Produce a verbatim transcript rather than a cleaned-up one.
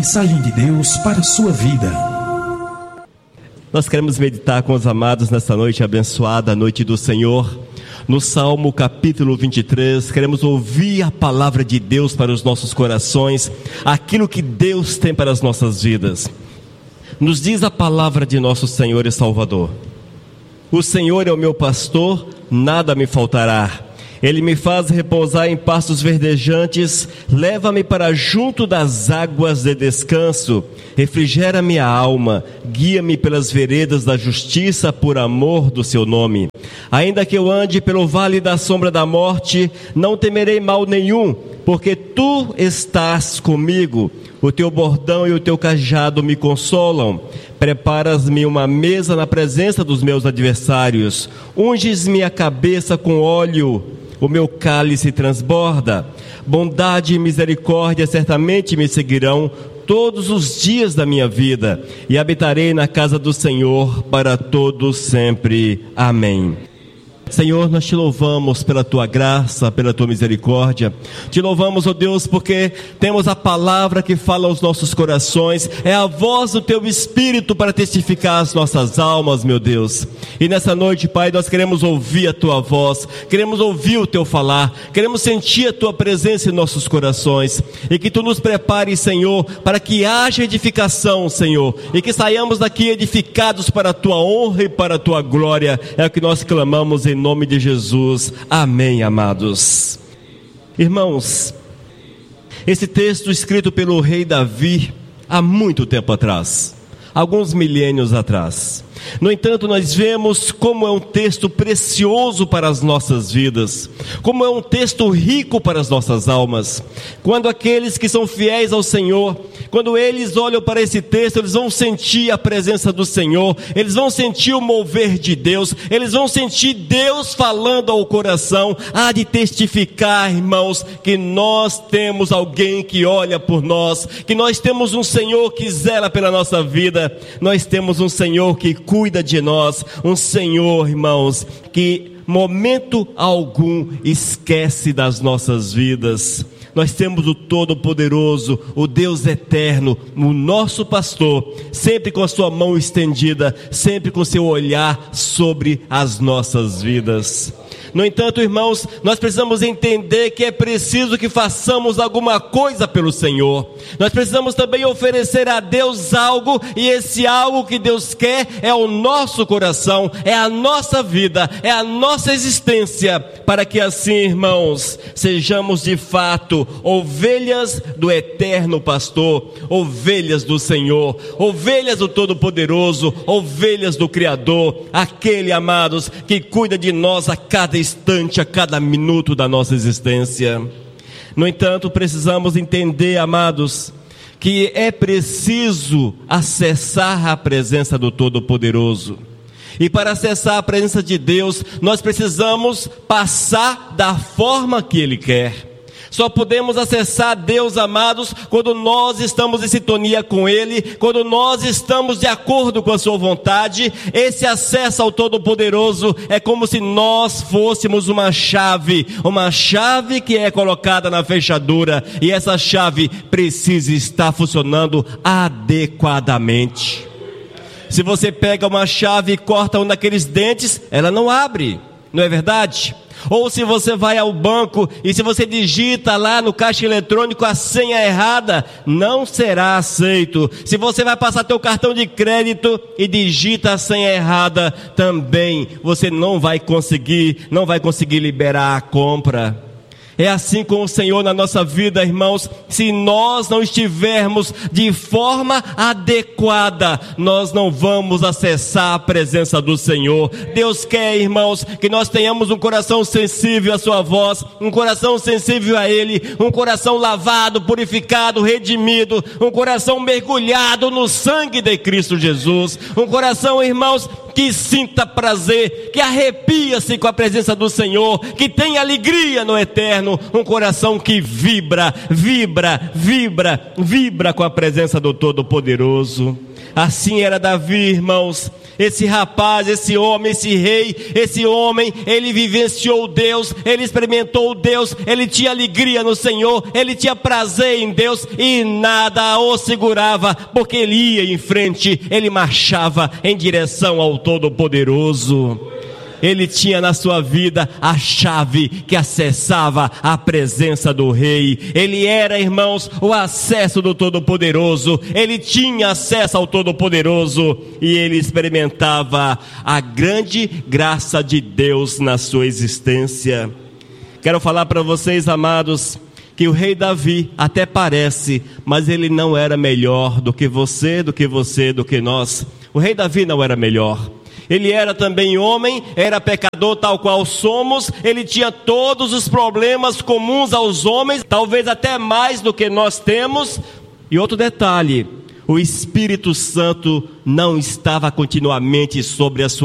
mensagem de Deus para a sua vida. Nós queremos meditar com os amados nesta noite abençoada, a noite do Senhor. No Salmo capítulo vinte e três, queremos ouvir a palavra de Deus para os nossos corações, aquilo que Deus tem para as nossas vidas. Nos diz a palavra de nosso Senhor e Salvador: o Senhor é o meu pastor, nada me faltará. Ele me faz repousar em pastos verdejantes, leva-me para junto das águas de descanso, refrigera minha alma, guia-me pelas veredas da justiça por amor do seu nome. Ainda que eu ande pelo vale da sombra da morte, não temerei mal nenhum, porque tu estás comigo. O teu bordão e o teu cajado me consolam. Preparas-me uma mesa na presença dos meus adversários. Unges-me a cabeça com óleo, o meu cálice transborda. Bondade e misericórdia certamente me seguirão todos os dias da minha vida, e habitarei na casa do Senhor para todos sempre. Amém. Senhor, nós te louvamos pela tua graça, pela tua misericórdia. Te louvamos, ó Deus, porque temos a palavra que fala aos nossos corações. É a voz do teu Espírito para testificar as nossas almas, meu Deus. E nessa noite, Pai, nós queremos ouvir a tua voz, queremos ouvir o teu falar, queremos sentir a tua presença em nossos corações. E que tu nos prepares, Senhor, para que haja edificação, Senhor, e que saiamos daqui edificados para a tua honra e para a tua glória. É o que nós clamamos em Em nome de Jesus, amém, amados. Irmãos, esse texto escrito pelo rei Davi há muito tempo atrás, alguns milênios atrás. No entanto, nós vemos como é um texto precioso para as nossas vidas, como é um texto rico para as nossas almas. Quando aqueles que são fiéis ao Senhor, quando eles olham para esse texto, eles vão sentir a presença do Senhor, eles vão sentir o mover de Deus, eles vão sentir Deus falando ao coração. Há de testificar, irmãos, que nós temos alguém que olha por nós, que nós temos um Senhor que zela pela nossa vida, nós temos um Senhor que cuida de nós, um Senhor, irmãos, que momento algum esquece das nossas vidas. Nós temos o Todo-Poderoso, o Deus Eterno, o nosso pastor, sempre com a sua mão estendida, sempre com seu olhar sobre as nossas vidas. No entanto, irmãos, nós precisamos entender que é preciso que façamos alguma coisa pelo Senhor. Nós precisamos também oferecer a Deus algo, e esse algo que Deus quer é o nosso coração, é a nossa vida, é a nossa existência, para que assim, irmãos, sejamos de fato ovelhas do eterno pastor, ovelhas do Senhor, ovelhas do Todo-Poderoso, ovelhas do Criador, aquele, amados, que cuida de nós a cada instante, a cada minuto da nossa existência. No entanto, precisamos entender, amados, que é preciso acessar a presença do Todo-Poderoso. E para acessar a presença de Deus, nós precisamos passar da forma que Ele quer. Só podemos acessar Deus, amados, quando nós estamos em sintonia com Ele, quando nós estamos de acordo com a sua vontade. Esse acesso ao Todo-Poderoso é como se nós fôssemos uma chave, uma chave que é colocada na fechadura, e essa chave precisa estar funcionando adequadamente. Se você pega uma chave e corta um daqueles dentes, ela não abre, não é verdade? Ou se você vai ao banco e se você digita lá no caixa eletrônico a senha errada, não será aceito. Se você vai passar teu cartão de crédito e digita a senha errada, também você não vai conseguir, não vai conseguir liberar a compra. É assim com o Senhor na nossa vida, irmãos. Se nós não estivermos de forma adequada, nós não vamos acessar a presença do Senhor. Deus quer, irmãos, que nós tenhamos um coração sensível à sua voz, um coração sensível a Ele, um coração lavado, purificado, redimido, um coração mergulhado no sangue de Cristo Jesus, um coração, irmãos, que sinta prazer, que arrepia-se com a presença do Senhor, que tenha alegria no eterno, um coração que vibra, vibra, vibra, vibra com a presença do Todo-Poderoso. Assim era Davi, irmãos. Esse rapaz, esse homem, esse rei, esse homem, ele vivenciou Deus, ele experimentou Deus, ele tinha alegria no Senhor, ele tinha prazer em Deus e nada o segurava, porque ele ia em frente, ele marchava em direção ao Todo-Poderoso. Ele tinha na sua vida a chave que acessava a presença do rei. Ele era, irmãos, o acesso do Todo-Poderoso. Ele tinha acesso ao Todo-Poderoso e ele experimentava a grande graça de Deus na sua existência. Quero falar para vocês, amados, que o rei Davi até parece, mas ele não era melhor do que você, do que você, do que nós. O rei Davi não era melhor. Ele era também homem, era pecador tal qual somos, ele tinha todos os problemas comuns aos homens, talvez até mais do que nós temos. E outro detalhe, o Espírito Santo não estava continuamente sobre a sua